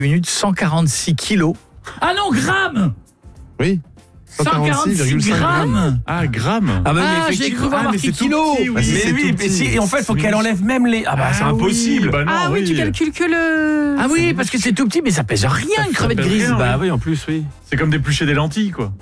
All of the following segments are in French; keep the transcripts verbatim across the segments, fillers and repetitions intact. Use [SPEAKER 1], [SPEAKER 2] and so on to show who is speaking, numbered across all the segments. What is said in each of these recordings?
[SPEAKER 1] minutes, cent quarante-six kilos. Ah non, grammes.
[SPEAKER 2] Oui.
[SPEAKER 1] cent quarante-six grammes.
[SPEAKER 3] Ah, grammes.
[SPEAKER 1] Ah, bah, ah j'ai cru voir marqué kilos.
[SPEAKER 3] Petit, oui.
[SPEAKER 2] Bah,
[SPEAKER 3] mais oui, mais si, et en fait, il faut qu'elle enlève même les... Ah bah,
[SPEAKER 2] ah,
[SPEAKER 3] c'est impossible.
[SPEAKER 2] Oui.
[SPEAKER 3] Bah, non,
[SPEAKER 4] ah oui,
[SPEAKER 3] oui,
[SPEAKER 4] tu calcules que le...
[SPEAKER 1] Ah oui, parce que c'est tout petit, mais ça pèse rien, ça une crevette grise.
[SPEAKER 3] Rien,
[SPEAKER 2] bah oui, en plus, oui.
[SPEAKER 3] C'est comme d'éplucher des lentilles, quoi.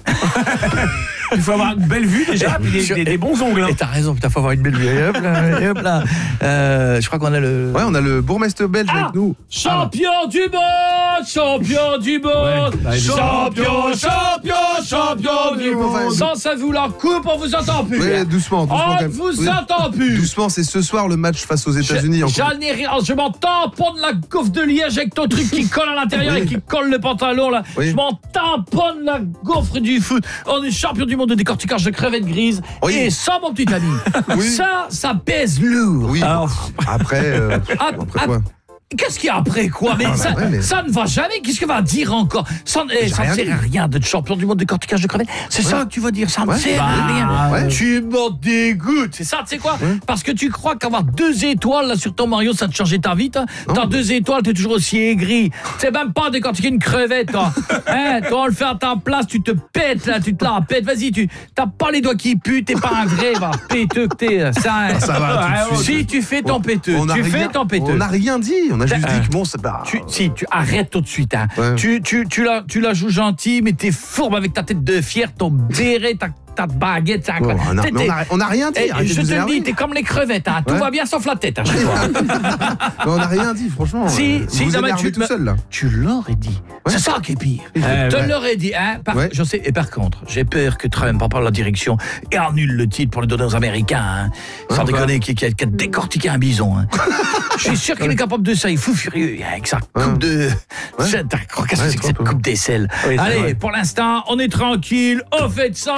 [SPEAKER 1] Il faut avoir une belle vue déjà, puis des, des, des bons ongles. Hein. Et t'as raison, putain, faut avoir une belle vue. Et hop là, et hop là. Euh, je crois qu'on a le...
[SPEAKER 2] Ouais, on a le bourgmestre belge
[SPEAKER 1] ah,
[SPEAKER 2] avec nous.
[SPEAKER 1] Champion ah, du monde, champion du monde, ouais, bah, champion, champion, champion du monde. Enfin, sans ça vous la coupe, on vous entend plus.
[SPEAKER 2] Ouais, doucement, doucement.
[SPEAKER 1] On
[SPEAKER 2] quand même.
[SPEAKER 1] vous
[SPEAKER 2] oui.
[SPEAKER 1] entend plus.
[SPEAKER 2] Doucement, c'est ce soir le match face aux États-Unis.
[SPEAKER 1] Je, j'en ai rien, je m'en tamponne la gaufre de liège avec ton truc qui colle à l'intérieur oui. et qui colle le pantalon là. Oui. Je m'en tamponne la gaufre du foot. On est champion du monde de décortiquage de crevettes grises oui. et ça, mon petit ami, oui. ça, ça pèse lourd.
[SPEAKER 2] Oui. Alors, après, euh, après, après quoi
[SPEAKER 1] Qu'est-ce qu'il y a après quoi mais, ah, ça, ouais, mais ça ne va jamais. Qu'est-ce que va dire encore? Ça, eh, ça ne sert à rien d'être champion du monde de décortiquage de crevettes. C'est ouais. ça que tu vas dire. Ça ne ouais. sert bah, à rien. Ouais. Tu m'en dégoûtes. C'est ça, tu sais quoi ouais. Parce que tu crois qu'avoir deux étoiles là sur ton Mario, ça te changeait ta vie. Hein. T'as deux étoiles, t'es toujours aussi aigri. C'est même pas décortiquer une crevette. Toi, hein, toi on le fait à ta place, tu te pètes là, tu te la pètes. Vas-y, tu t'as pas les doigts qui puent, t'es pas un vrai, va péteux que t'es. Ça,
[SPEAKER 2] ah, ça va.
[SPEAKER 1] Ouais, si tu fais ton péteux, tu fais ton péteux.
[SPEAKER 2] On n'a rien dit. On a juste dit que bon, c'est pas.
[SPEAKER 1] Tu, si, tu arrêtes tout de suite. Hein. Ouais. Tu, tu, tu, la, tu la joues gentil, mais t'es fourbe avec ta tête de fier, ton béret, ta, ta baguette. Ça,
[SPEAKER 2] oh, on, a, t'es, t'es, on a rien dit.
[SPEAKER 1] Je te le dis, t'es comme les crevettes. Hein. Tout ouais. va bien sauf la tête. Hein, chez toi.
[SPEAKER 2] On n'a rien dit, franchement.
[SPEAKER 1] Si,
[SPEAKER 2] vous
[SPEAKER 1] si,
[SPEAKER 2] vous
[SPEAKER 1] non,
[SPEAKER 2] énervez
[SPEAKER 1] tu,
[SPEAKER 2] tout seul là.
[SPEAKER 1] Tu l'aurais dit. Ouais. C'est ça qui est pire. Euh, te ouais. l'aurais dit. Hein, par, ouais. je sais, et par contre, j'ai peur que Trump, en parlant de la direction, et annule le titre pour le donner aux Américains. Hein, sans ouais, déconner, qui, qui, a, qui a décortiqué un bison. Hein. Je suis sûr qu'il est capable de ça. Il est fou furieux avec sa coupe ouais. de... Ouais. Qu'est-ce que c'est que cette coupe d'aisselle? Oui, Allez, pour l'instant, on est tranquille. On fait de ça.